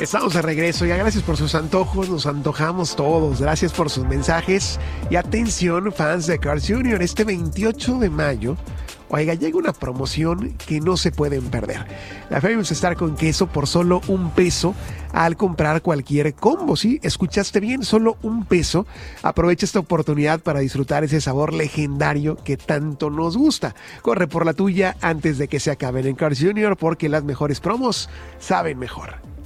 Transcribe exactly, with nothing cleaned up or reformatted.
Estamos de regreso, ya gracias por sus antojos, nos antojamos todos, gracias por sus mensajes y atención fans de Carl's junior, este veintiocho de mayo, oiga, llega una promoción que no se pueden perder. La Famous Star con queso por solo un peso al comprar cualquier combo, ¿sí? Escuchaste bien, solo un peso. Aprovecha esta oportunidad para disfrutar ese sabor legendario que tanto nos gusta. Corre por la tuya antes de que se acaben en Carl's junior porque las mejores promos saben mejor.